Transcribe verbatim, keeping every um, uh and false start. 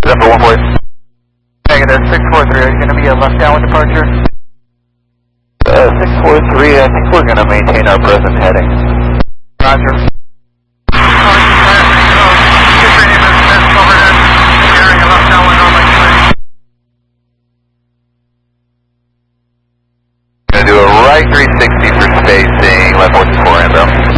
Number one voice. Negative, six four three, are you going to be a left downwind departure? Uh, six four three, I think we're going to maintain our present heading. Roger. Going to do a right three sixty for spacing, left four two four inbound.